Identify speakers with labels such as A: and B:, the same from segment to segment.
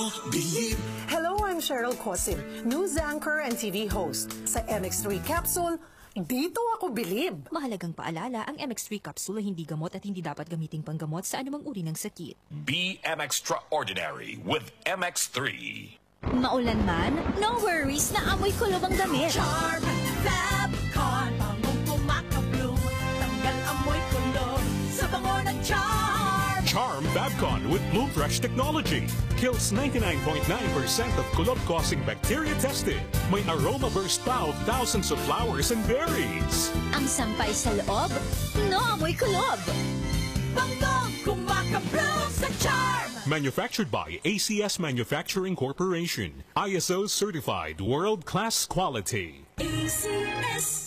A: Believe.
B: Hello, I'm Cheryl Cosim, news anchor and TV host. Sa MX3 Capsule, dito ako bilib.
C: Mahalagang paalala, ang MX3 capsule ay hindi gamot at hindi dapat gamiting panggamot sa anumang uri ng sakit.
D: Be extraordinary with MX3.
E: Maulan man, no worries na amoy kulob ang damit.
F: Charm Fabcon, bangong kumakabloom, tanggal amoy kulob sa bango ng Charm.
G: Charm Fabcon with Bloom Fresh technology kills 99.9% of kulob-causing bacteria tested. May aroma burst pa of thousands of flowers and berries.
E: Ang sampay sa loob, no amoy kulob.
F: Bangong kumakabloom sa Charm.
G: Manufactured by ACS Manufacturing Corporation. ISO certified world-class quality.
F: ACS.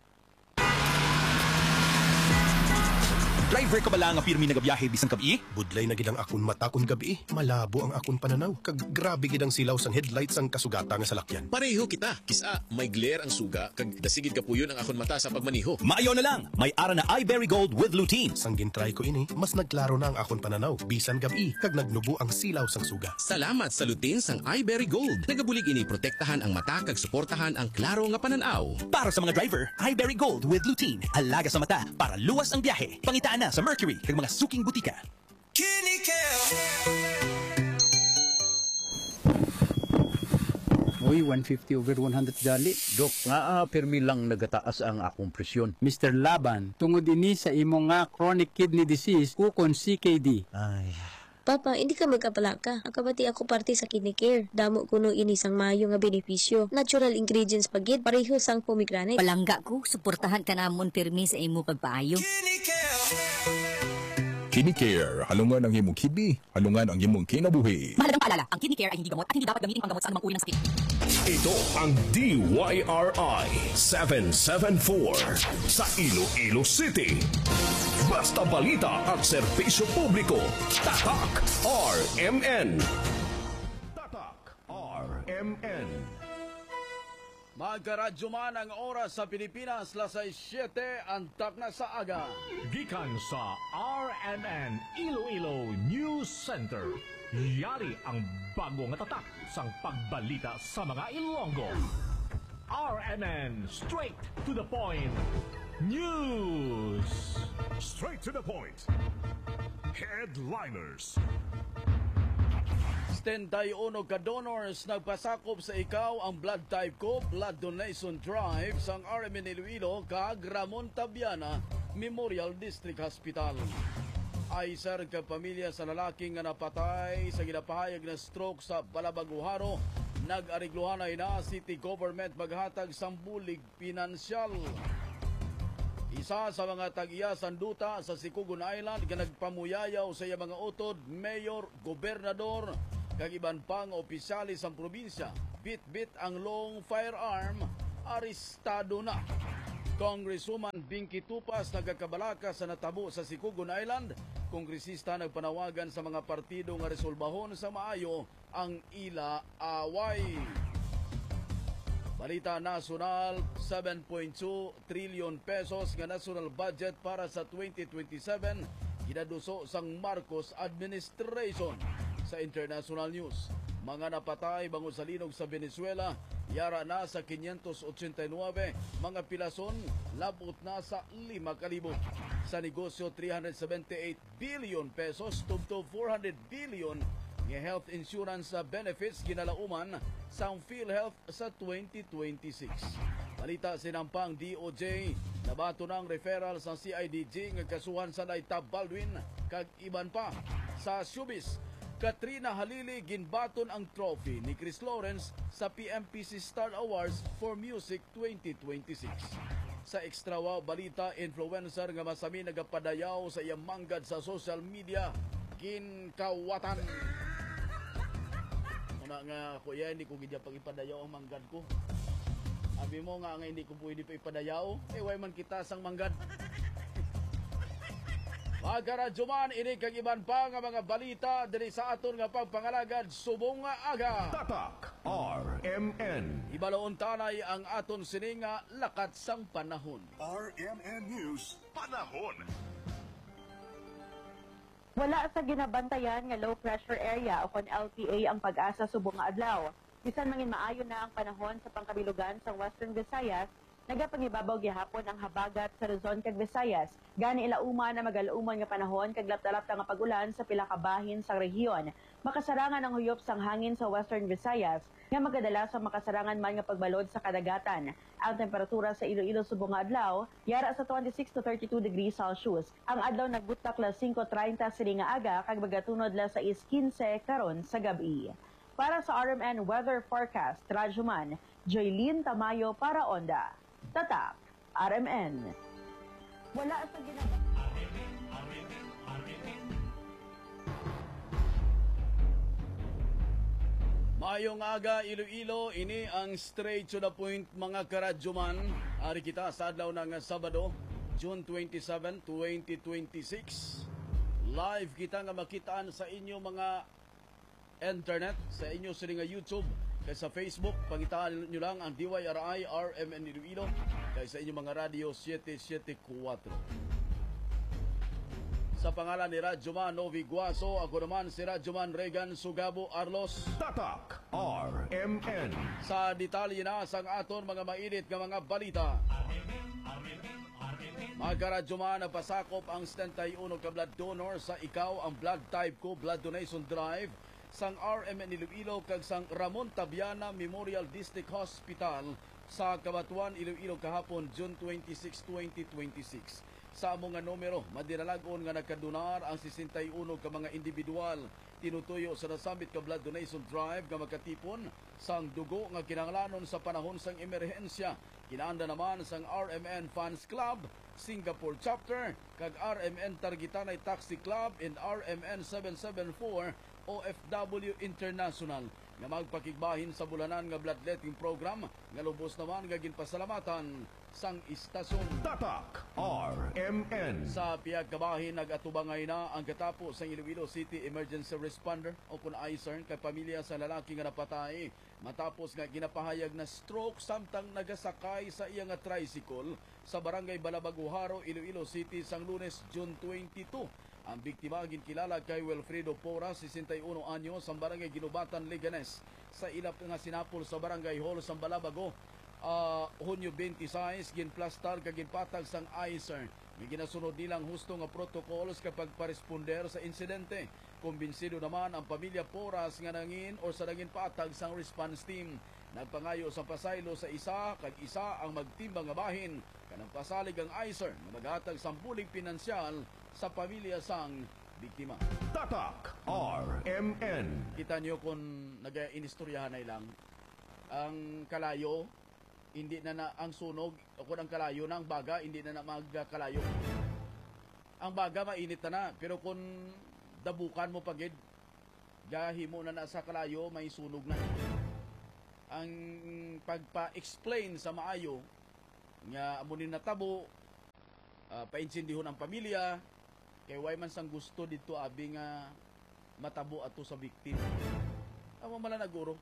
A: Driver ka ba lang ang pirmi na gabiyahe bisang kabi? Budlay na gidang akon mata kun gabi. Malabo ang akon pananaw. Kag grabe gidang silaw sang headlights ang kasugata nga salakyan.
H: Pareho kita. Kisa, may glare ang suga. Kag dasigid ka puyon ang akon mata sa pagmaniho.
I: Maayaw na lang. May ara na iBerry Gold with lutein.
A: Sang gintry ko ini, mas nagklaro na ang akon pananaw. Bisan gabi, kag nagnubo ang silaw sang suga.
H: Salamat sa lutein sang iBerry Gold. Nagabulig ini protektahan ang mata kag suportahan ang klaro nga pananaw.
I: Para sa mga driver, iBerry Gold with lutein. Alaga sa mata para luwas ang biyahe. Pangitaan na sa Mercury kag mga suking butika.
J: Uy, 150/100 gali.
K: Dok, nga permi lang nagataas ang akong presyon.
J: Mr. Laban, tungod ini sa imo nga chronic kidney disease kukon CKD.
K: Ay.
L: Papa, hindi ka magkapalaka. Akabati ako parte sa kidney care. Damo kuno ini sang maayo nga benepisyo. Natural ingredients pagid pareho sang pomegranate.
E: Palangga ko, suportahan ka namon pirmi sa imo pagpaayo.
D: Kidney Care, halungan ang imong kidney, halungan ang imong kinabuhi.
C: Mahalagang paalala, ang kidney care ay hindi gamot at hindi dapat gamitin panggamot sa anumang uri ng sakit.
G: Ito ang DYRI 774 sa Iloilo City. Basta balita at serbisyo publiko. Tatak RMN. Tatak RMN.
M: Magkaradyo man ang oras sa Pilipinas, lasay 7, antak na sa aga.
G: Gikan sa RMN Iloilo News Center. Yari ang bago nga tatak sang pagbalita sa mga Ilonggo. RMN Straight to the Point News. Straight to the point. Headliners.
M: 71 ka-donors nagpasakop sa ikaw ang blood type ko, blood donation drive sang RMN Iloilo kag Ramon Tabiana Memorial District Hospital. Ay sir ka pamilya sa lalaking nga napatay sa ginapahayag na stroke sa Balabaguharo, nag-arigluhanay na city government maghatag sang bulig pinansyal. Isa sa mga tag-iya sanduta sa Sikugon Island nga nagpamuyayaw sa iya mga utod, mayor, gobernador, kag iban pang opisyales ang probinsya, bit-bit ang long firearm, arestado na. Congresswoman Binky Tupas nagkakabalaka sa natabo sa Sikugon Island. Kongresista nagpanawagan sa mga partido nga resolbahon sa maayo ang ila away. Balita nasional, 7.2 trillion pesos nga national budget para sa 2027 ginaduso sang Marcos administration. Sa international news, mga napatay bangon sa linog sa Venezuela, yara na sa 589, mga pilason labot na sa 5,000. Sa negosyo, 378 billion pesos tubto 400 billion nga health insurance benefits ginalauman sa PhilHealth sa 2026. Balita sinampang DOJ, nabato ng referral sa CIDG nga kasuhan sa Naita Baldwin kag iban pa. Sa showbiz, Katrina Halili ginbaton ang trophy ni Chris Lawrence sa PMPC Star Awards for Music 2026. Sa extra wow balita, influencer nga masami nagapadayaw sa iyang manggad sa social media, ginkawatan. Una nga kuya, hindi ko gidya pag ipadayaw ang manggad ko. Abi mo nga hindi ko pwede pa ipadayaw, way man kita sang manggad. Magkaradyo man, ini kag iban pa nga mga balita diri sa aton nga pagpangalagad subong nga aga.
G: Tatak RMN.
M: Ibaloon tanay ang aton sininga lakat sang panahon.
G: RMN News Panahon.
N: Wala sa ginabantayan nga low pressure area o kon LPA ang pag-asa subong nga adlaw. Bisan mangin maayo na ang panahon sa pangkabilugan sa Western Visayas, nagapangibabaw gihapon ang habagat sa Luzon kag Visayas. Gani ilauman na magalauman nga panahon kag lapta-lapta nga pag-ulan sa pila ka bahin sa rehiyon. Makasarangan ang huyop sang hangin sa Western Visayas nga magadala sa makasarangan man nga pagbalod sa kadagatan. Ang temperatura sa Iloilo subong nga adlaw yara sa 26 to 32 degrees Celsius. Ang adlaw nagbutak la 5:30 sini nga aga kag magatunod la sa 6:15 karon sa gabi. Para sa RMN Weather Forecast, Radyoman, Joylene Tamayo para Onda. Tatak, RMN. Wala sa ginagawa.
M: Mayong aga Iloilo, ini ang straight to the point mga karadyoman. Ari kita sa adlaw ng Sabado, June 27, 2026. Live kita nga makitaan sa inyo mga internet, sa inyo sa nga YouTube, kay sa Facebook, pangitaan nyo lang ang DYRI RMN Iloilo, kay sa inyo mga radio 774. Sa pangalan ni Radyoman Novi Guaso, ako naman si Radyoman Regan Sugabo Arlos.
G: Tatak RMN.
M: Sa detalye na sang aton mga mainit nga mga balita. Mga karadyoman, napasakop ang 71 ka blood donor sa ikaw ang blood type ko, blood donation drive sang RMN Iloilo kag sang Ramon Tabiana Memorial District Hospital sa Cabatuan, Iloilo kahapon June 26, 2026. Sa among nga numero, madinalagon nga nagkadonar ang 61 ka mga individual tinutuyo sa nasambit ka blood donation drive nga makatipon sang dugo nga kinahanglanon sa panahon sang emerhensya. Kinaanda naman sang RMN Fans Club, Singapore Chapter, kag RMN Targitanay Taxi Club and RMN 774 OFW International nga magpakigbahin sa bulanan nga bloodletting program nga lubos naman nga ginpasalamatan sang istasyon.
G: Tatak RMN.
M: Sa piyag kabahin nagatubangay na ang katapo sa Iloilo City Emergency Responder o kun ICERN kay pamilya sa lalaki nga napatay matapos nga ginapahayag na stroke samtang nagasakay sa iya nga tricycle sa barangay Balabaguharo, Iloilo City sang Lunes, June 22. Ang biktima ginkilala kay Wilfredo Porras, 61 anyos, sa barangay Ginubatan, Leganes. Sa ilap nga sinapol sa barangay Hall sa Balabago, Hunyo 26, ginplastar kag ginpatag sang ICERN. May ginasunod nilang husto nga protocols kapag paresponder sa insidente. Kumbinsido naman ang pamilya Porras nga nangin o sa nangin patag sang response team. Nagpangayo sa pasaylo sa isa kag isa ang magtimbang nga bahin kanang pasalig ang ICERN nga maghatag sang bulig pinansyal sa pamilya sang biktima.
G: Tatak RMN.
M: Kita nyo kung nag-inistoryahan na lang ang kalayo, hindi na ang sunog o kung ang kalayo na ang baga, hindi na magkalayo. Ang baga mainit na pero kung dabukan mo pagid, gahi mo na sa kalayo, may sunog na. Ang pagpa-explain sa maayo nga amunin na tabo, paintsindihon ang pamilya, kay way man sang gusto dito abi nga matabo ato sa victim. Amo mala naguro.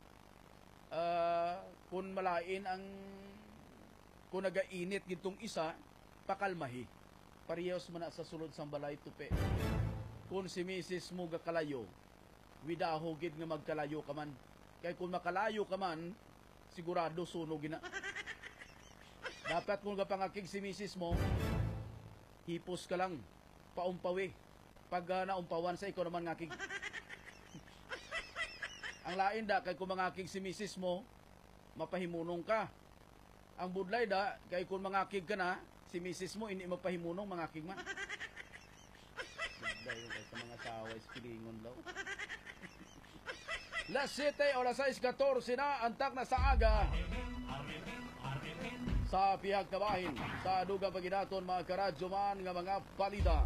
M: Kung malain ang kung nagainit gitong isa, pakalmahi. Parehas man na sa sulod sang balay tupe. Kung si Mrs. mo gakalayo, widaho gid nga magkalayo ka man. Kay kung makalayo ka man, sigurado sunog na. Dapat kung gapangakig si Mrs. mo, hipos ka lang, paumpawi. Pag naumpawan sa ikaw naman ngakig. Ang lain da, kay kung mangakig si Mrs. mo, mapahimunong ka. Ang budlay da, kay kung mangakig ka na, si Mrs. mo, hindi mapahimunong, mangakig man. Budlay yung sa mga saway, pilingon daw. Las 7 o las 6:14 na, antak na sa aga. Sa pihag kabahin, sa dugang paginaton mga karadyoman nga mga balita.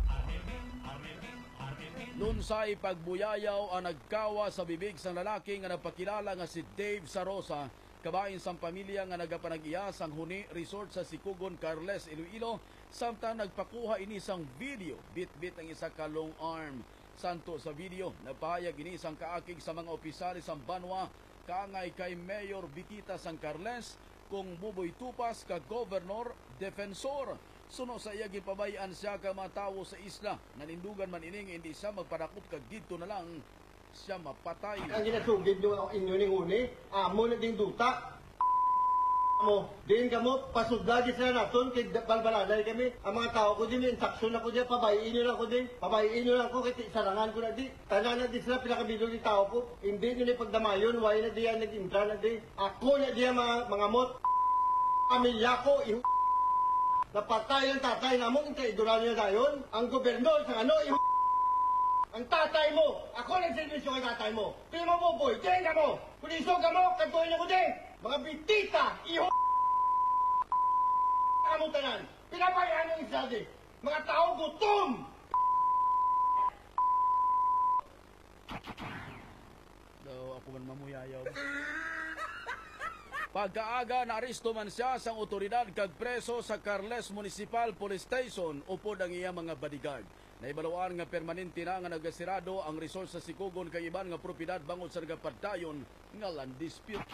M: Lunsay pagbuyayaw ang nagkawa sa bibig sa lalaki nga nagpakilala nga si Dave Sarosa, kabahin sang pamilya nga nagapanag-iya sang Huni Resort sa Sikugon, Carles, Iloilo, samtang nagpakuha ini sang video, bit-bit ang isa ka long arm. Santo sa video, nagpahayag ini sang kaakig sa mga opisyal sang Banwa, kaangay kay Mayor Bitita sang Carles, kung Buboy Tupas ka Governor Defensor. Suno sa iya gipabayan siya ka mga tawo sa isla, nanindugan man ining hindi siya magpadakot kag dito na lang siya mapatay.
O: Ang ginasugid nyo inyo ni Huni, amo na ding duta. Mo, din kamo pasugdagi sila naton kay balbaladay kami. Ang mga tao ko din insaksyon ako diyan, pabayin niyo lang ko din. Pabayin niyo lang ko kay sarangan ko na di. Tanan na di sila pinakabilog ni tao ko. Hindi niyo ni pagdamayon, way na diyan nag-intra na di. Ako na diyan mga mot. Pamilya ko napatay ang tatay namon kay iduran niyo dayon. Ang gobyerno sa ang tatay mo, ako nagservisyo kay tatay mo. Pero mo boy, diyan ka mo. Puliso ka mo, kantuin niyo ko din. Mga bitita, kamutanan, pinabayaan ng isade. Mga tao gutom!
M: Daw ako man mamuyayaw. Pagkaaga na aresto man siya sang otoridad kag preso sa Carles Municipal Police Station upod ang iya mga bodyguard. Naibalawaan nga permanente na nga nagasirado ang resort sa Sikugon kay iban nga propiedad bangod sa nagapadayon nga land dispute.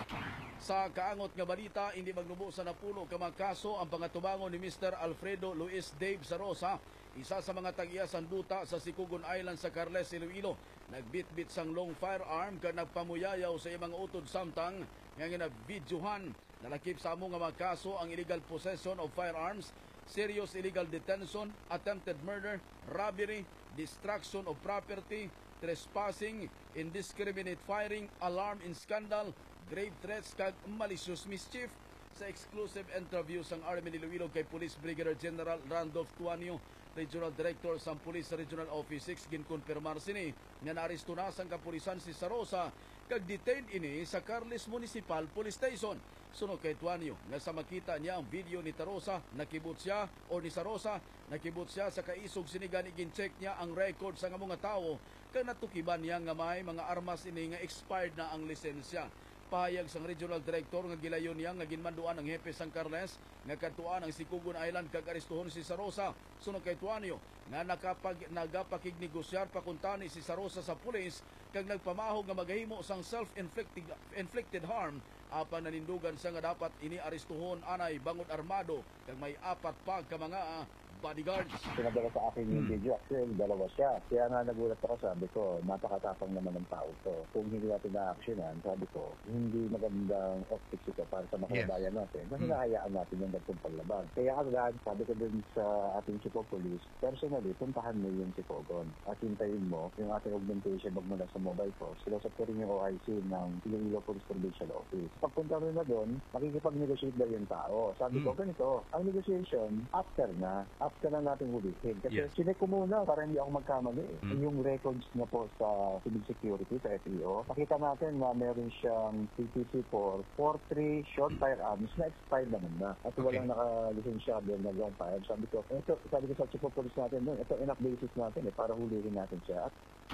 M: Sa kaangot nga balita, hindi magnubo sa napuno ka mga kaso ang pangatubangon ni Mr. Alfredo Luis Dave Sarosa, isa sa mga tag-iya sanduta sa Sikugon Island sa Carles, Iloilo. Nagbitbit sang long firearm ka nagpamuyayaw sa ibang utod samtang nga ginabidyohan. Nalakip sa among nga mga kaso ang illegal possession of firearms, serious illegal detention, attempted murder, robbery, destruction of property, trespassing, indiscriminate firing, alarm in scandal, grave threats kag malicious mischief. Sa exclusive interview sang Army ni Iloilo kay Police Brigadier General Randolph Tuanio, Regional Director sa Police Regional Office 6, ginkonfirmar sini nga naaresto na sang kapulisan si Sarosa kag detained ini sa Carles Municipal Police Station. Suno kay Tuanio nga sa makita niya ang video ni Tarosa, nakibot siya o ni Sarosa, nakibot siya sa kaisog sinigan igin-check niya ang record sa mga tao kag natukiban niya nga may mga armas ini nga expired na ang lisensya. Pahayag sang Regional Director nga gilayon niya nga ginmanduan ang hepe sang Carles nga kadtuan ang Sikugon Island kag arestuhon si Sarosa. Suno kay Tuanio nga nagapakignegosar pakuntani si Sarosa sa pulis kag nagpamahog nga maghimo sang self-inflicted harm apan nanindugan sa nga dapat ini arestuhon anay bangod armado kag may 4 pa ka mga bodyguards.
P: Pinadala sa akin yung video, actually dalawa siya. Kaya nga nagulat ako, sabi ko, napakatapang naman ng tao to. Kung hindi natin na-actionan, sabi ko, hindi magandang optics ito para sa makabayan natin. Mas hinahayaan natin yung bagong paglabag. Kaya agad, sabi ko din sa ating Chico Police, personally, puntahan mo yung Sikogon at hintayin mo yung ating augmentation magmula sa mobile ko. Silasap ko rin yung OIC ng Iloilo Police Provincial Office. Pagpunta rin na doon, makikipag-negotiate daw yung tao. Sabi ko, ganito, ang negotiation, after na natin hulihin. Kasi sinek ko muna para hindi ako magkamali. Yung records na po sa civil security, sa FEO, pakita natin na meron siyang CTC for 43 short firearms na expired naman na. At walang naka-lisensyado na long fire. Sabi ko sa Chief of Police natin doon, ito enough basis natin para hulihin natin siya.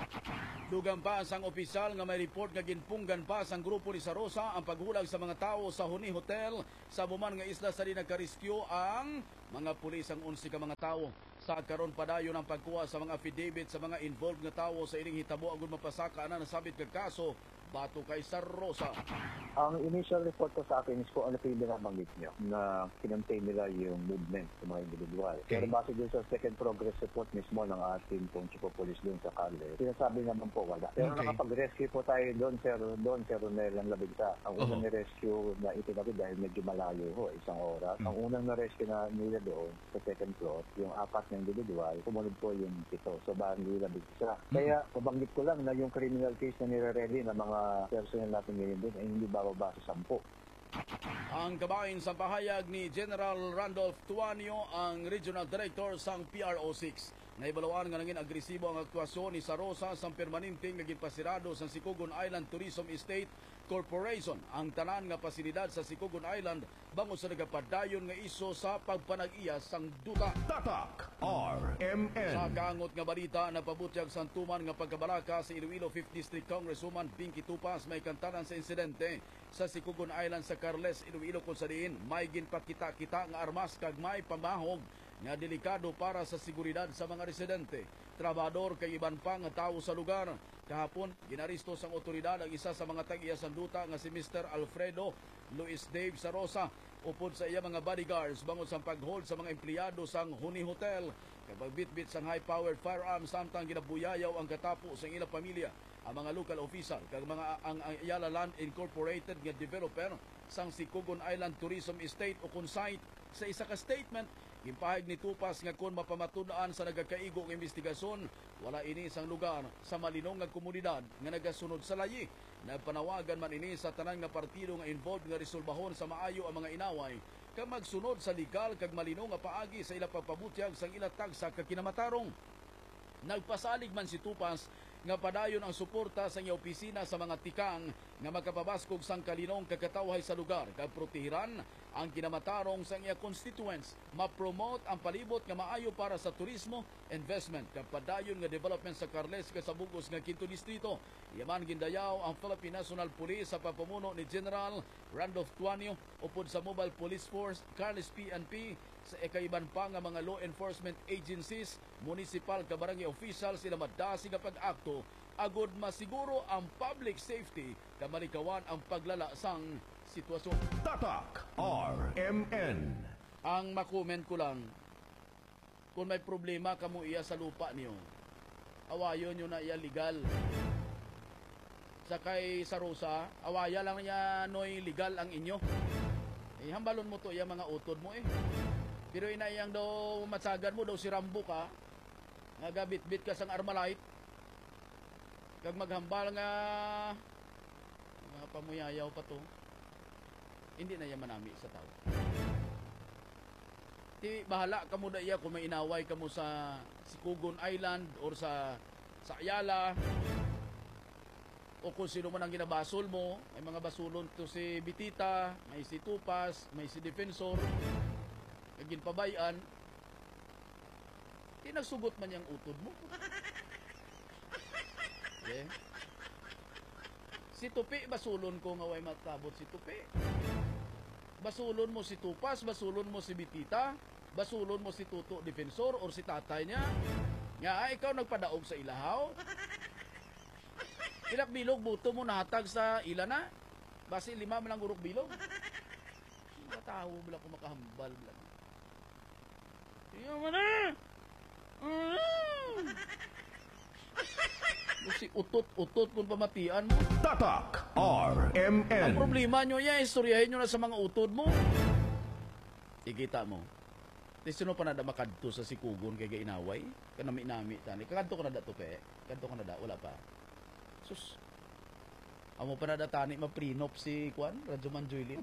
M: Dugang pa sang opisyal nga may report nga ginpunggan pa sang grupo ni Sarosa ang paghulag sa mga tao sa Huni Hotel sa Buman nga isla sa nagka-rescue ang mga pulis ang 11 ka mga tao. Sa karon padayon ang pagkuha sa mga affidavit sa mga involved nga tao sa ining hitabo agud mapasaka na nasabit ka kaso bato kay Sarosa.
P: Ang initial report ko sa akin is kung ano yung binabanggit nyo na kinontain nila yung movement ng mga individual. Pero base din sa second progress report mismo ng ating pong Chief of Police doon sa Carles, sinasabi naman po wala. Pero nakapag-rescue po tayo doon, Sir Ronel ang Labigta. Ang unang ni-rescue na itinawid dahil medyo malayo ho, 1 oras. Ang unang na-rescue na nila doon sa second floor, yung 4 na individual, kumunod po yung 7. So bali Labigta. Kaya mabanggit ko lang na yung criminal case na nire-ready na mga personnel natin ngayon doon ay hindi bababa sa 10.
M: Ang kabahin sa pahayag ni General Randolph Tuanio, ang Regional Director sang PRO6. Naibalawaan nga naging agresibo ang aktwasyon ni Sarosa sa permanenteng naging pasirado sa Sikugon Island Tourism Estate Corporation. Ang tanan nga pasilidad sa Sikugon Island bangod sa nagapadayon nga iso sa pagpanag-iya sang duta.
G: Tatak RMN.
M: Sa kaangot nga balita, napabutyag santuman nga pagkabalaka sa Iloilo 5th District Congresswoman Pinky Tupas may kantanan sa insidente sa Sikugon Island sa Carles, Iloilo kung sa diin may ginpakita-kita nga armas kag may pamahog nga delikado para sa seguridad sa mga residente. Trabador kay iban pa nga tawo sa lugar. Kahapon, ginaristo sang otoridad ang isa sa mga tag-iya sanduta nga si Mr. Alfredo Luis Dave Sarosa upod sa iya mga bodyguards bangon sa pag-hold sa mga empleyado sang Huni Hotel. Kapag bitbit sang high-powered firearms samtang ginabuyayaw ang katapo sa ilang pamilya ang mga local official kag mga ang Ayala Land Incorporated nga developer sang Sikugon Island Tourism Estate o Kunsite. Sa isa ka statement, gimpahig ni Tupas nga kung mapamatud-an sa nagakaigo ng investigasyon, wala ini sang lugar sa malinong nga komunidad nga nagasunod sa layi. Nagpanawagan man ini sa tanan nga partido nga involved nga resolbahon sa maayo ang mga inaway kag magsunod sa legal kag malinong nga paagi sa ilang pagpabutyag sang ilang tagsa kag kinamatarong. Nagpasalig man si Tupas nga padayon ang suporta sa iyang opisina sa mga tikang nga makapabaskog sang kalinong kakatawhay sa lugar kag protehiran ang kinamatarong sa iyang constituents, ma-promote ang palibot nga maayo para sa turismo, investment kag padayon nga development sa Carles kag sa Bugos nga Quinto Distrito. Yaman gindayaw ang Philippine National Police sa papamuno ni General Randolph Tuanio upod sa Mobile Police Force, Carles PNP, sa ikaiban pa nga mga law enforcement agencies, municipal kabarangay officials sila madasi nga pag-akto agod masiguro ang public safety na malikawan ang paglala sang sitwasyon.
G: Tatak RMN.
M: Ang makomment ko lang, kung may problema kamo iya sa lupa niyo, awayon nyo na iya legal. Sa kay Sarosa, awaya lang niya noy legal ang inyo. Hambalon mo to iya mga utod mo Pero inayang daw matsagan mo daw si Rambo ka, nagabit-bit ka sang Armalite, kag maghambal nga mga pamuyayaw pa to, hindi na yan manami sa tao. Di bahala ka mo na iya kung may inaway ka mo sa Sikugon Island or sa Ayala, o kung sino man ang ginabasol mo. May mga basulon to si Bitita, may si Tupas, may si Defensor, kagin pabayan, tinagsugot man yung utod mo. Okay. Si Tupi, basulon ko nga way matabot si Tupi. Basulon mo si Tupas, basulon mo si Bitita, basulon mo si Tuto Defensor or si tatay niya. Nga, ikaw nagpadaog sa ilahaw. Ilak bilog, buto mo nahatag sa ila na. Basi 5 man lang gurok bilog. Mataho bala ko makahambal bala. Iyo mo na! Si utot kung pamatian mo.
G: Tatak RMN.
M: Ang problema nyo yan, istoryahin nyo na sa mga utod mo. Ikita mo. Sino pa na da makadto sa Sikugon kay gainaway? Kanami-nami tani. Kakadto ka na da to pe. Kadto ka na da, wala pa. Sus. Amo pa na da tani maprinop si Kwan, Radyo Manjuilin.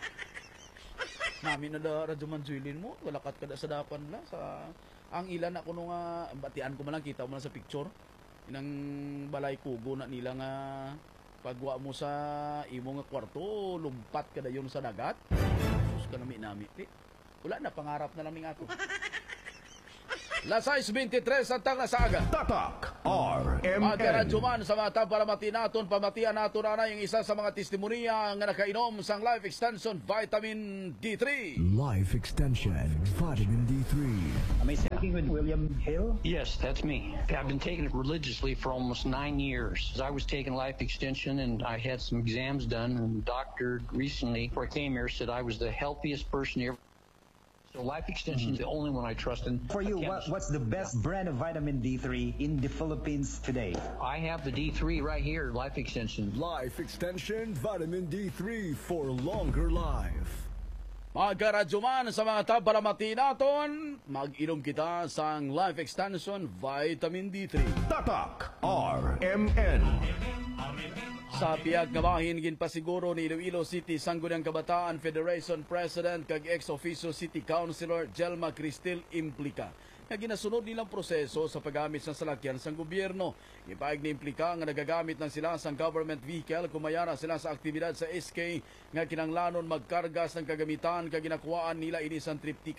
M: Nami na da Radyo Manjuilin mo, walakat ka da sa dapan la sa ang ilan ako nung batian ko man lang, kita mo lang sa picture. Inang balay kugo na nila nga pagwa mo sa imo nga kwarto, lumpat ka da yun sa dagat. Sus, kanami-nami. Wala na, pangarap na lang ato. Lasay 23 ang tang nasaga.
G: Tatak RMN.
M: Magkaradyoman sa mga palamati naton, pamatian naton na yung isa sa mga testimoniya nga nakainom sang Life Extension Vitamin D3.
Q: Life Extension Vitamin D3.
R: Am I speaking with William Hill? Yes, that's me. I've been taking it religiously for almost 9 years. I was taking Life Extension and I had some exams done, and the doctor recently, before I came here, said I was the healthiest person ever. So Life Extension is the only one I trust in.
S: For you, what's the best brand of vitamin D3 in the Philippines today?
R: I have the D3 right here, Life Extension.
Q: Life Extension Vitamin D3 for longer life.
M: Magkaradyoman sa mga palamati naton, mag-inom kita sang Life Extension Vitamin D3.
G: Tatak RMN.
M: Sa piyag nga bahin ginpasiguro ni Iloilo City Sangguniang Kabataan Federation President kag ex-officio City Councilor Jelma Cristil Implica nga ginasunod nilang proseso sa paggamit ng salakyan sang gobyerno. Ipaig ni Implica nga nagagamit ng sila sang government vehicle kumayara sila sa aktibidad sa SK nga kinanglanon magkargas ng kagamitan kag ginakuhaan nila ini sang trip ticket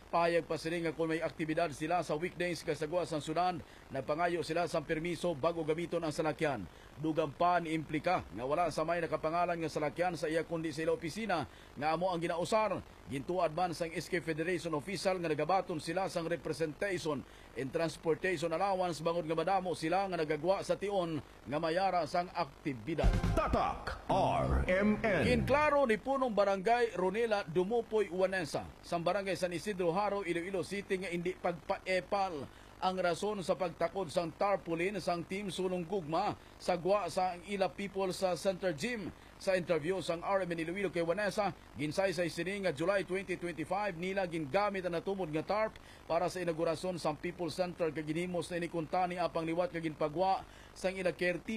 M: Payag pa sila nga kung may aktibidad sila sa weekdays kasagwa sa Sudan, nagpangayo sila sa permiso bago gamiton ang salakyan. Dugang pa ni implika nga wala sa may nakapangalan nga salakyan sa iya kundi sa ila opisina nga amo ang ginausar. Gintuad man sang SK Federation official nga nagabaton sila sang representation and transportation allowance bangod nga madamo sila nga nagagwa sa tion nga mayara sang aktibidad.
G: Tatak RMN.
M: Kinklaro ni punong barangay Ronela Dumupoy Uwanensa sa barangay San Isidro Haro, Iloilo City nga hindi pagpaepal ang rason sa pagtakod sang tarpaulin sang Team Sulong Gugma sa gwa sa ila people sa Center Gym. Sa interview sang RMN Iloilo kay Vanessa, ginsay-say sini nga July 2025 nila gingamit ang natumod nga tarp para sa inaugurasyon sang People Center kay ginhimos na inikunta ni apang liwat kay ginpagwa sang ila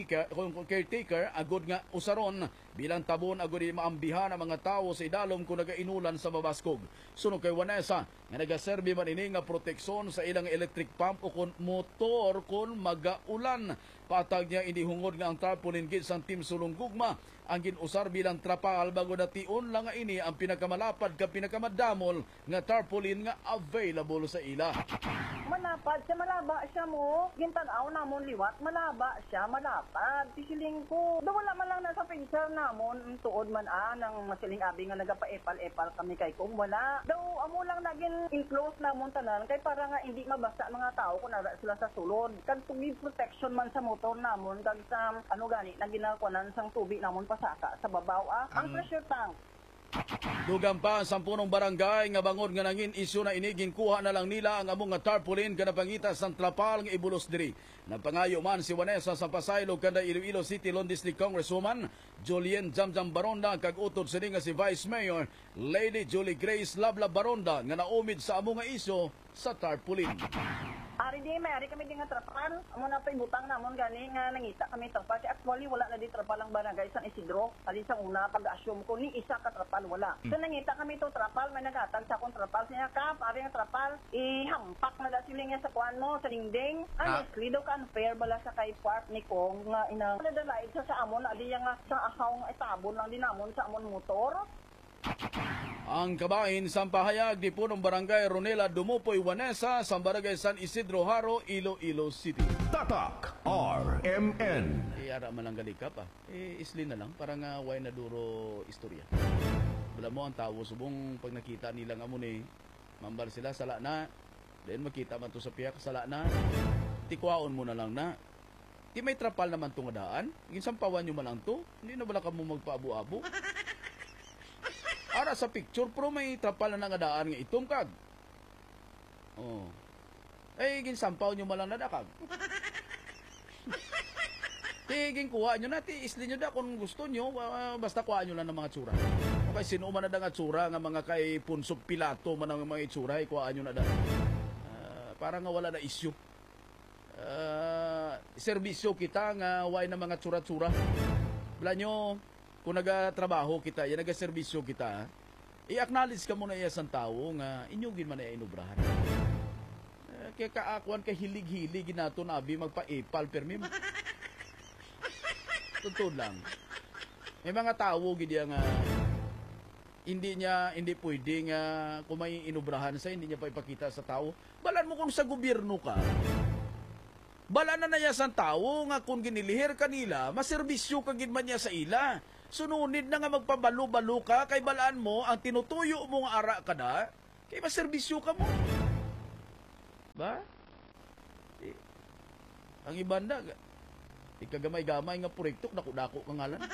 M: caretaker agud nga usaron bilang tabon agud maambihan ang mga tawo sa idalom kung nagainulan sa mabaskog. Sunog kay Vanessa nga nagaserbi man ini nga proteksyon sa ilang electric pump o kon motor kon magaulan. Patag niya inihungod nga ang tarpaulin gid sang Team Sulong Gugma ang ginusar bilang trapal bago nation lang nga ini ang pinakamalapad ka pinakamadamol nga tarpaulin nga available sa ila.
N: Malapad siya, malaba siya mo. Gintanaw namon liwat, malaba siya, malapad. Tisiling ko. Wala man lang nasa picture namon, tuod man nang masiling abi nga nagapa-epal-epal kami kay kung wala. Daw amo lang naging enclose namon tanan kay para nga hindi mabasa mga tao kung nara sila sa sulod. Kag tubig protection man sa motor namon kag sa ano gani na ginakuanan sang tubig namon pasaka sa babaw ang pressure tank.
M: Dugang pa ang 10 barangay nga bangod nga nangin isyu na ini ginkuha na lang nila ang among nga tarpaulin kada pangita sang trapal nga ibulos diri. Napangayo man si Vanessa sa Pasaylo kada Iloilo City Lone District Congresswoman Julien Jamjam Baronda kag utod sini nga si Vice Mayor Lady Julie Grace Labla Baronda nga naumid sa among nga isyu sa tarpaulin.
N: Ari kami di nga trapal. Amo na pay butang namon gani nga nangita kami trapal. Actually wala na di trapal ang barangay San Isidro. Ali sa una pag-assume ko ni isa ka trapal wala. So nangita kami to trapal may nagatag sa akong trapal siya kap ari nga trapal ihampak na da sila nga sa kuan mo sa dingding. Honestly daw ka unfair bala sa kay part ni Kong nga inang nadalait sa amon ali nga sa ahaw nga itabon lang din namon sa amon motor.
M: Ang kabahin sa pahayag di punong barangay Ronela Dumupoy Vanessa sa barangay San Isidro Haro, Iloilo City.
G: Tatak RMN.
M: Ara man lang galikap isli na lang para nga way na duro istorya. Wala mo ang tao subong pag nakita nila nga mo ni mambar sila sala na then makita man to sa piyak sala na tikwaon mo na lang na. Di may trapal naman tong daan. Ginsampawan nyo man lang to. Hindi na bala ka mo magpaabu-abo. Ara sa picture pro may trapal na nangadaan nga itom kag. Oh. Ginsampaw nyo malang nadakag. Kuha nyo na, isli nyo da kung gusto nyo, basta kuha nyo lang ng mga tsura. Okay, sino man na nga tsura nga mga kay Punsop Pilato man ang mga itsura, kuha nyo na da. Para nga wala na issue. Serbisyo kita nga way na mga tsura-tsura. Wala nyo, kung nagatrabaho kita, yan nagaservisyo kita, i-acknowledge ka muna iya sa tao nga inyugin man na inubrahan. Kaya kaakuan ka hilig-hilig nato na abi magpa-epal permi mo. Tuntun lang. May mga tao gidi nga hindi pwede nga kung may inubrahan sa hindi niya pa ipakita sa tao. Balan mo kung sa gobyerno ka. Balan na niya sa tao nga kung ginilihir kanila, maserbisyo ka gid man niya sa ila. Sununid na nga magpabalo-balo ka, kay balaan mo, ang tinutuyo mong ara ka na, kay maserbisyo ka mo. Ba? Ang ibanda, ikagamay-gamay nga proyekto, dako-dako kang ngalan.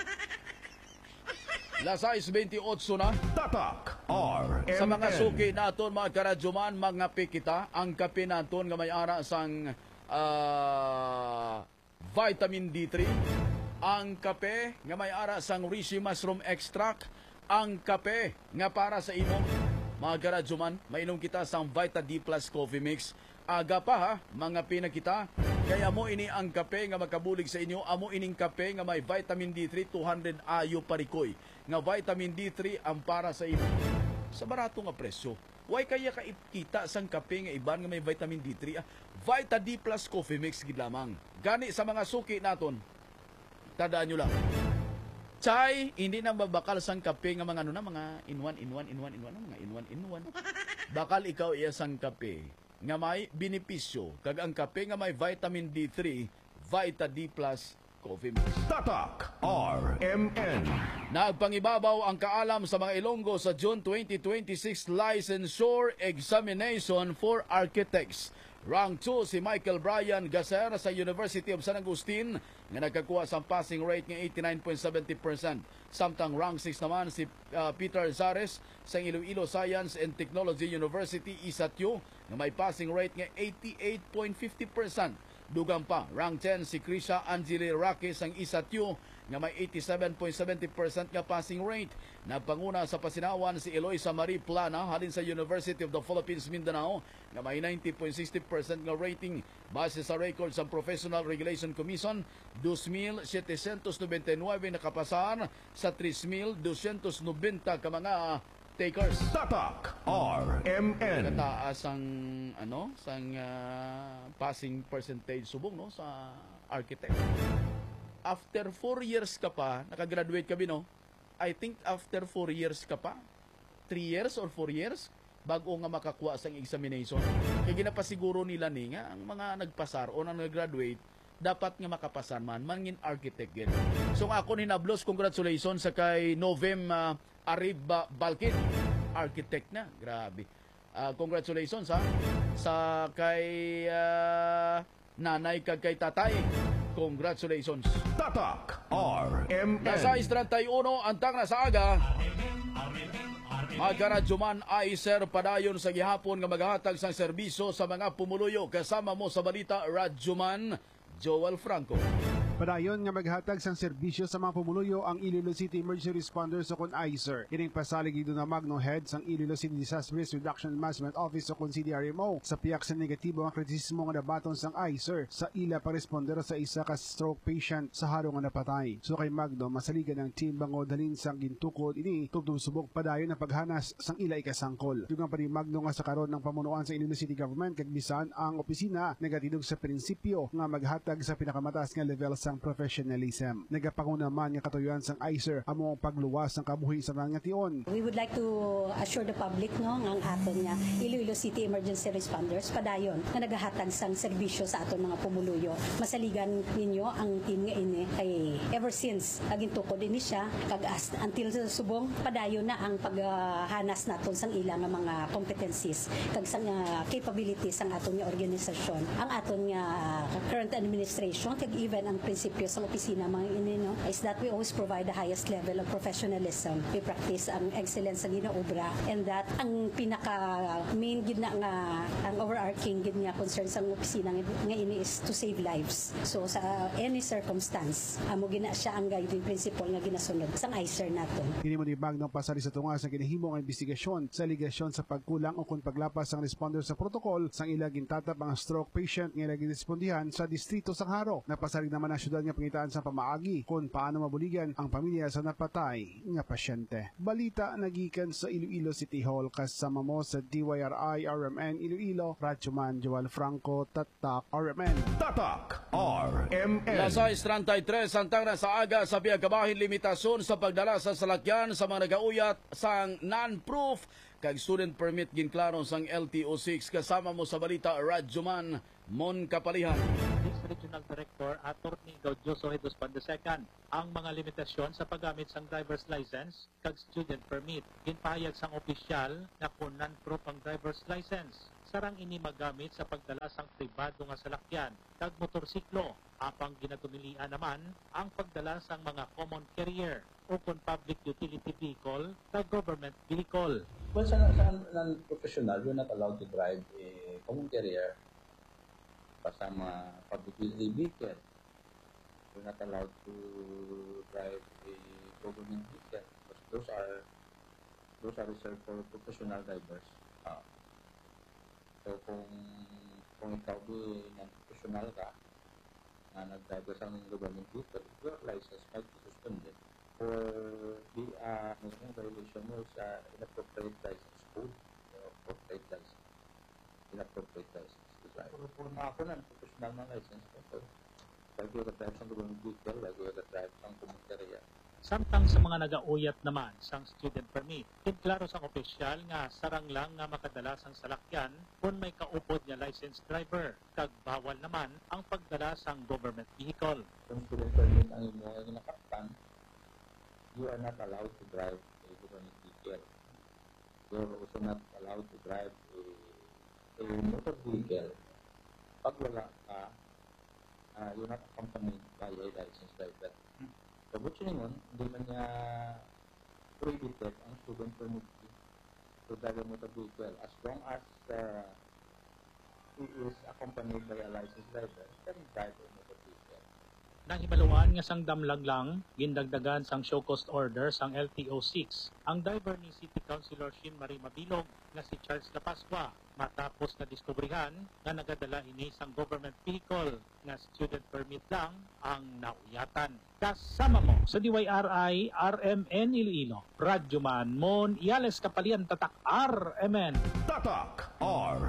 M: Lasais 28 na.
G: Tatak RMN.
M: Sa mga suki naton, mga karadyoman, mga pikita, ang kape naton nga may ara sang vitamin D3, ang kape nga may ara sang reishi mushroom extract, ang kape nga para sa imong mga karadyoman, mainom kita sang Vita D Plus Coffee Mix. Aga pa ha, mga pinakita, kaya mo ini ang kape nga makabulig sa inyo, amo ining kape nga may vitamin D3 200 ayo parikoy, nga vitamin D3 ang para sa imo. Sa barato nga presyo. Why kaya ka ipkita sang kape nga iban nga may vitamin D3? Vita D Plus Coffee Mix gid lamang. Gani sa mga suki naton, tandaan nyo lang. Chay, hindi na babakal sang kape nga mga mga in one, mga in one. bakal ikaw iyasang kape nga may benepisyo kag ang kape nga may vitamin D3, Vita D+, Coffee Mix.
G: Tatak RMN.
M: Nagpangibabaw ang kaalam sa mga Ilonggo sa June 2026 Licensure Examination for Architects. Rank 2 si Michael Brian Gaser sa University of San Agustin nga nagkakuha sa passing rate nga 89.70%. Samtang rank 6 naman si Peter Zares sa Iloilo Science and Technology University ISATU nga may passing rate nga 88.50%. Dugang pa, rank 10 si Krisha Angeli Raque sang ISATU nga may 87.70% nga passing rate. Nagpanguna sa pasinawan si Eloisa Marie Plana halin sa University of the Philippines Mindanao nga may 90.60% nga rating. Base sa record sa Professional Regulation Commission, 2,799 nakapasar sa 3,290 ka mga takers.
G: Tatak RMN.
M: Kataas ang sang passing percentage subong no sa architect. After 4 years ka pa, nakagraduate ka no? I think after 4 years ka pa, 3 years or 4 years bago nga makakuha sang examination. Kaya ginapasiguro nila ni nga ang mga nagpasar o nang nag-graduate dapat nga makapasar mangin architect gid. So ako ni Nablos, congratulations sa kay Novem Arriba Balkin, architect na. Grabe. Congratulations sa kay nanay kag kay tatay. Congratulations.
G: Tatak RMN.
M: Nasa 31 antang na sa aga. Magkaradyoman ay Sir padayon sa gihapon nga maghatag sang serbisyo sa mga pumuluyo. Kasama mo sa balita, Radyoman Joel Franco.
T: Padayon nga maghatag sang serbisyo sa mga pumuluyo ang Iloilo City Emergency Responders o kun ICER. Kining pasalig dito na Magno Head sang Iloilo City Disaster Risk Reduction and Management Office o kun CDRMO sa piyak sa negatibo ang kritisismo nga nabaton sang ICER sa ila paresponder sa isa ka stroke patient sa haro nga napatay. So kay Magno, masaligan ang team bango dalin sang gintukod ini tugtog subok padayon na paghanas sang ila ikasangkol. Dugang pa ni Magno nga sa karon ng pamunuan sa Iloilo City Government kag bisan ang opisina nagatidog sa prinsipyo nga maghatag sa pinakamataas nga level sang professionalism. Nagapanguna man nga katuyuan sang ICER amo ang pagluwas ng kabuhi sa mga tion.
U: We would like to assure the public no nga ang aton nga Iloilo City Emergency Responders padayon nga nagahatag sang serbisyo sa aton mga pumuluyo. Masaligan ninyo ang team nga ini kay ever since aging tukod ini siya kag until subong padayon na ang paghanas naton sang ilang nga mga competencies kag sang capabilities sang aton nga organisasyon. Ang aton nga current administration kag even ang prinsipyo sa opisina mga ini no is that we always provide the highest level of professionalism. We practice ang excellence sa ginaobra and that ang pinaka main gid na nga ang overarching gid nga concern sa opisina nga ini is to save lives. So sa any circumstance amo gina siya ang guiding principle nga ginasunod sang ICER naton.
T: Kini mo ni Bagnong pasali sa tunga sa ginahimo nga investigasyon sa aligasyon sa pagkulang o kun paglapas sang responder sa protocol sang ila gintatap ang stroke patient nga ila girespondihan sa distrito sang Haro. Napasalig naman na syudad nga pangitaan sa pamaagi kung paano mabuligan ang pamilya sa napatay nga pasyente. Balita nagikan sa Iloilo City Hall kasama mo sa DYRI RMN Iloilo, Radyoman Joel Franco, Tatak RMN.
G: Tatak RMN.
M: Nasa 33 antang na sa aga sa piyagabahin limitasyon sa pagdala sa salakyan sa mga nagauyat sang non-proof kag student permit ginklaro sang LTO6. Kasama mo sa balita, Radyoman Mon Kapalihan.
V: Regional Director Attorney Gaudioso Hedus Pandesecan ang mga limitasyon sa paggamit sang driver's license kag student permit. Ginpahayag sang opisyal na kung non-proof ang driver's license, sarang ini magamit sa pagdala sang pribado nga salakyan kag motorsiklo. Apang ginadumilian naman ang pagdala sang mga common carrier o kung public utility vehicle kag government vehicle.
W: Well, sa non-professional, you're not allowed to drive a common carrier kasama public utility vehicle. You're not allowed to drive a government vehicle because those are reserved for professional drivers. So kung ikaw di non-professional ka na nag-drive sa government vehicle, your license might be suspended for the violation mo sa inappropriate license code. Inappropriate license. Kung ako na professional na license ko, bago ka drive sa government vehicle, bago ka drive sa common carrier,
V: Samtang sa mga nagauyat naman sang student permit, klaro sang opisyal nga sarang lang nga makadala sang salakyan kung may kaupod nga licensed driver, kag bawal naman ang pagdala sang government vehicle.
W: Kung student permit ang imo nakaptan, you are not allowed to drive a government vehicle. You are also not allowed to drive a motor vehicle. Pag wala ka, you're not accompanied by a licensed driver. So, nun, hindi man niya prohibited ang student permit to drive a motor vehicle as long as he is accompanied by a licensed driver, he can drive a motor vehicle.
V: Nang himaluan nga sang damlag lang, gindagdagan sang show cause order sang LTO-6, ang driver ni City Councilor Shin Marie Mabilog na si Charles Lapascua matapos na diskubrihan na nagadala ini sang government vehicle na student permit lang ang nauyatan. Kasama mo sa DYRI RMN Iloilo, Radyo Man Mon Iales Kapalian Tatak RMN.
G: Tatak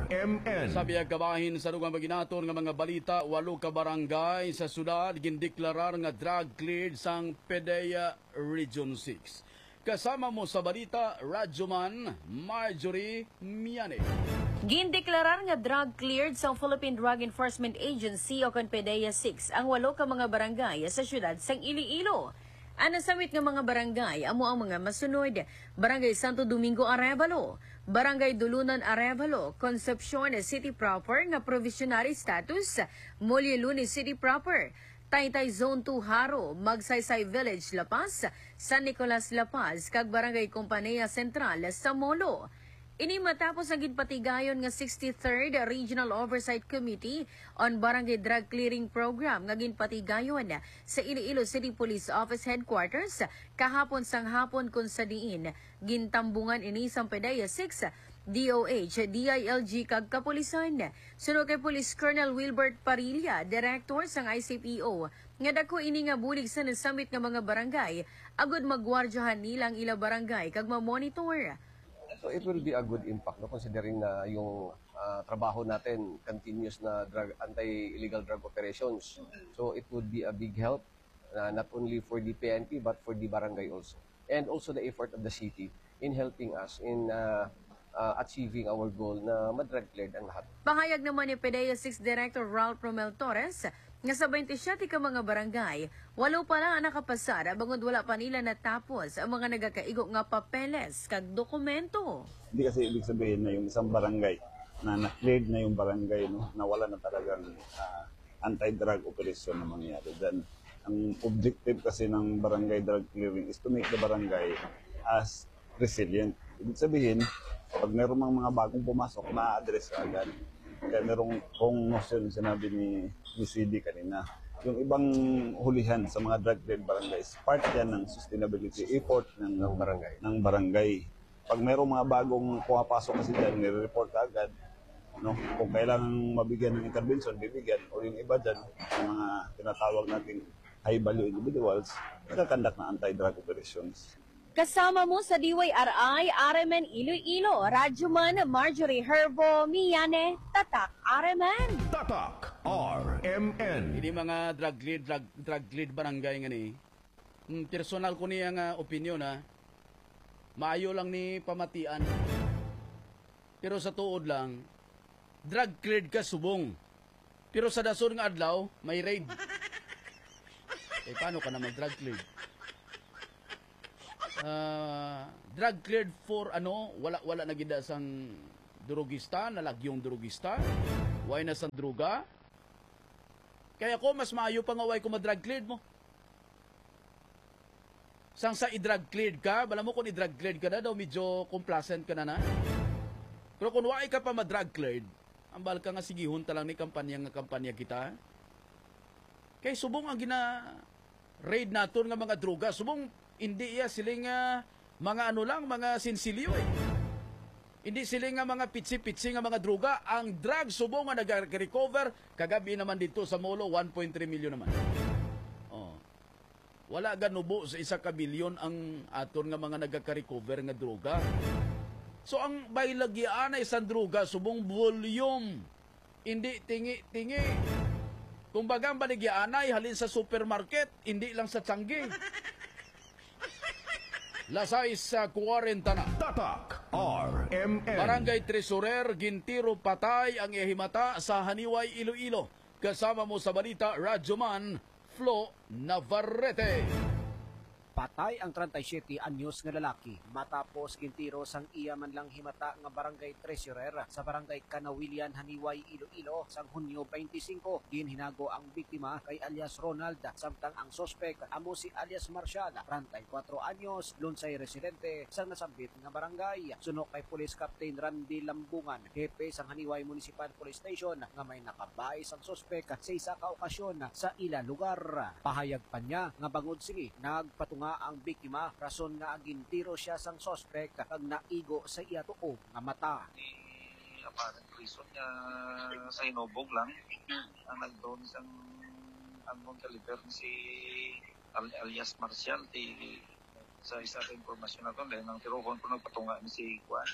G: RMN.
M: Sabi ang kabahin sa lugang maginaton nga mga balita, 8 ka barangay sa syudad gindeklarar nga drug cleared sang PDEA Region 6. Kasama mo sa balita, Radyoman Marjorie Miane.
A: Gindeklarar nga drug cleared sa Philippine Drug Enforcement Agency o PDEA 6 ang 8 ka mga barangay sa syudad sang Iloilo. Ang nasamit nga mga barangay amo ang mga masunod: Barangay Santo Domingo Arevalo, Barangay Dulunan Arevalo, Concepcion City Proper nga provisionary status, Molye-Lunes City Proper, Taytay Zone 2 Haro, Magsaysay Village La Paz, San Nicolas La Paz, kag Barangay Compania Central sa Molo. Ini matapos ang ginpatigayon nga 63rd Regional Oversight Committee on Barangay Drug Clearing Program nga ginpatigayon sa Iloilo City Police Office Headquarters kahapon sang hapon kung sa diin gintambungan ini sang PDEA 6, DOH, DILG kag kapulisan. Sunod kay Police Colonel Wilbert Parilla, Director sang ICPO, nga dako ini nga bulig sa nasamit nga mga barangay agud magwardyahan nilang ila barangay kag ma-monitor.
B: So it will be a good impact, no, considering na yung trabaho natin continuous na anti-illegal drug operations. So it would be a big help not only for the PNP but for the barangay also. And also the effort of the city in helping us in achieving our goal na ma-drug cleared ang lahat.
A: Pahayag naman ni PDEA 6 Director Ralph Romel Torres nga sa 27 ka mga barangay, 8 pa lang ang nakapasara bangod wala pa nila natapos ang mga nagakaigo nga papeles kag dokumento.
F: Hindi kasi ibig sabihin na yung isang barangay na na-cleared na yung barangay, no, na wala na talagang anti-drug operation na mangyayari. Then, ang objective kasi ng barangay drug clearing is to make the barangay as resilient. Ibig sabihin, pag meron mga bagong pumasok, ma-address ka agad. Kaya merong kung notion sinabi ni CD kanina, yung ibang hulihan sa mga drug-cleared barangays, part yan ng sustainability effort ng barangay. Pag merong mga bagong pumapasok kasi dyan, nire-report ka agad. No? Kung kailangan mabigyan ng intervention, bibigyan. O yung iba dyan, yung mga tinatawag nating high-value individuals, nagkakandak na anti-drug operations.
A: Kasama mo sa DYRI RMN Iloilo, Radyoman Marjorie Herbo Miane, Tatak RMN.
G: Tatak RMN.
M: Ini mga drug lead barangay nga ni. Personal ko niya nga opinion ha. Maayo lang ni pamatian. Pero sa tuod lang, drug cleared ka subong. Pero sa dason nga adlaw, may raid. Eh paano ka na mag-drug cleared? Drug cleared for wala na gida sang drugista, nalagyong drugista, way na sang druga. Kaya ko mas maayo pa nga way ko ma-drug cleared mo. Sang sa i-drug cleared ka, bala mo kung i-drug cleared ka na daw medyo complacent ka na. Pero kung way ka pa ma-drug cleared, ambal ka nga sigihon talang ni kampanya kita. Kay subong ang gina raid naton nga mga druga, subong hindi iya siling mga mga sinsilyo eh. Hindi siling mga pitsi-pitsi nga mga druga. Ang drug subong nga nag-recover, kagabi naman dito sa Molo, 1.3 million naman. Oh. Wala ganubo sa 1 kabilyon ang aton nga mga nagka-recover nga druga. So ang bailagyan ay isang druga, subong volume. Hindi tingi-tingi. Kung bagang baligyan ay halin sa supermarket, hindi lang sa tiyanggi. Lasay sa 40 na.
G: Tatak RMN.
M: Barangay Tresurer, gintiro patay ang ihimata sa Haniway, Iloilo. Kasama mo sa balita, Radyoman Flo Navarrete.
H: Patay ang 37 anyos nga lalaki matapos gintiro sang iya man lang himata nga barangay Treasurer sa barangay Kanawilian, Haniway, Iloilo sang Hunyo 25. Ginhinago ang biktima kay alias Ronald samtang ang sospek amo si alias Marcial, 34 anyos, lunsay residente sang nasambit nga barangay. Sunok kay Police Captain Randy Lambungan, hepe sang Haniway Municipal Police Station nga may nakabay sang sospek sa isa ka okasyon sa ila lugar. Pahayag pa niya nga bangod sini nagpatunga ang biktima rason nga gintiro siya sang sospek kag naigo sa iya tuo nga mata.
I: Aparang prison niya sa Hinobong lang ang nagdoon sang among kaliber si alias Marcial sa isa ka informasyon na doon dahil nang tirohon ko nagpatunga ni si Juan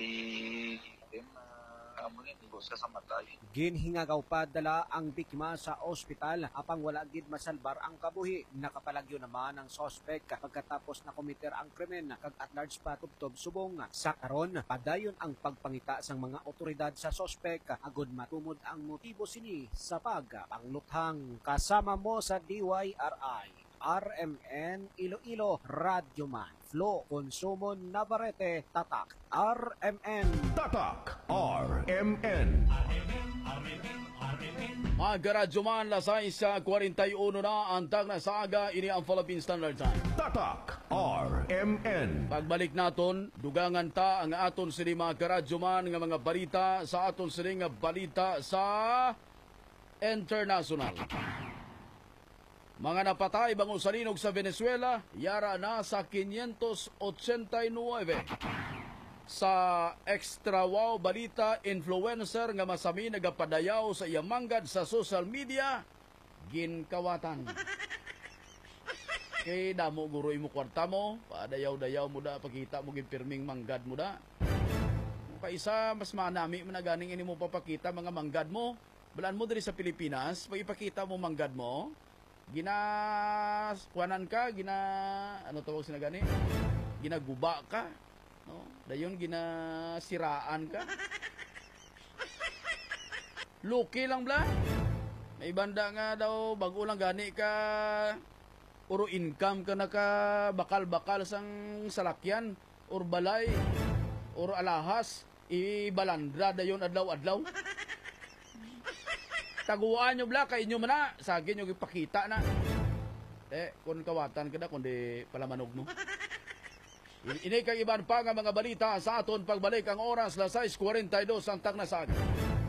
I: amo niya sa matay.
H: Ginhingagaw pa dala ang biktima sa ospital apang wala gid masalbar ang kabuhi. Nakapalagyo naman ang sospek pagkatapos na komiter ang krimen kag at large pa tubtob subong. Sa karon padayon ang pagpangita sang mga otoridad sa sospek agud matumod ang motibo sini sa pagpangluthang. Kasama mo sa DYRI RMN Iloilo, Radyoman Flo Consumo Navarrete, Tatak RMN.
G: Tatak RMN.
M: Mga Radyoman, lasay sa 41 na ang tag na saga, ini ang Philippine Standard Time.
G: Tatak RMN.
M: Pagbalik naton, dugangan ta ang aton sini mga Radyoman nga mga balita sa aton sini nga balita sa international. Mga napatay bangong salinog sa Venezuela, yara na sa 589. Sa extra wow balita, influencer nga masami nagapadayaw sa iyamanggad sa social media, ginkawatan. Kay damo guro imo kwarta mo, padayaw-dayaw mo da, pakita mo gipirming manggad mo da. Kaisa mas manami mo na ganing ini mo papakita mga manggad mo. Balaan mo diri sa Pilipinas, pag ipakita mo manggad mo, kuanan ka, ano tawag sila gani? Ginaguba ka, no? Dayon ginasiraan ka. Luki lang bla. May banda nga daw bago lang gani ka puro income ka naka bakal-bakal sang salakyan or balay or alahas ibalandra dayon adlaw-adlaw. Taguan nyo bla, kay inyo mana, sagin nyo ipakita na. Kung kawatan ka na, kundi palamanog mo. Ini kay iban pa nga mga balita sa aton pagbalik ang oras la 6:42 ang tag na saga.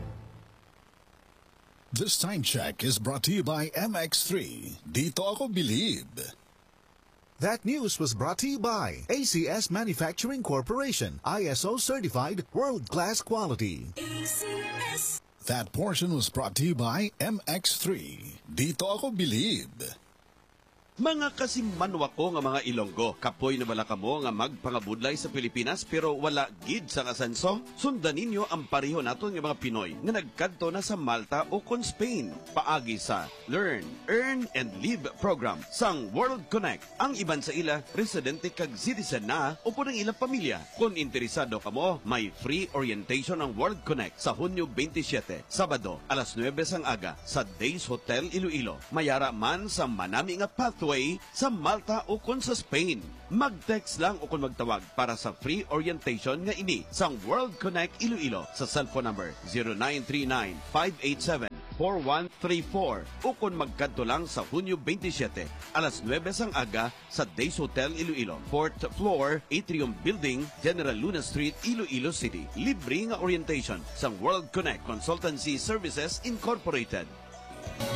D: This time check is brought to you by MX3. Dito ako believe.
J: That news was brought to you by ACS Manufacturing Corporation, ISO certified world-class quality.
D: ACS. That portion was brought to you by MX3. Dito ako believe.
X: Mga kasimmanwa ko nga mga Ilonggo, kapoy na bala kamo nga magpangabudlay sa Pilipinas pero wala gid sa asenso? Sundan ninyo ang pareho naton nga mga Pinoy nga nagkadto na sa Malta o kon Spain. Paagi sa Learn, Earn, and Live program sang World Connect. Ang iban sa ila, residente kag citizen na o po ng ilang pamilya. Kung interesado kamo, may free orientation ang World Connect sa Hunyo 27, Sabado, alas 9 sang aga sa Days Hotel Iloilo. Mayara man sa manami nga pathway sa Malta o kung sa Spain. Mag-text lang o kung magtawag para sa free orientation nga ini sang World Connect Iloilo sa cellphone number 0939-587-4134 o kung magkadto lang sa Hunyo 27, alas 9 sang aga sa Days Hotel Iloilo, 4th floor, Atrium Building, General Luna Street, Iloilo City. Libre nga orientation sang World Connect Consultancy Services Incorporated.